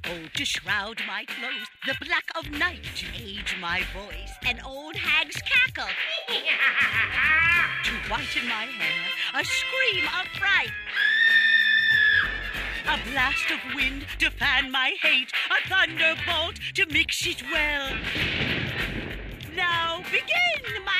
cold to shroud my clothes, the black of night to age my voice, an old hag's cackle to whiten my hair, a scream of fright, a blast of wind to fan my hate, a thunderbolt to mix it well. Now begin, my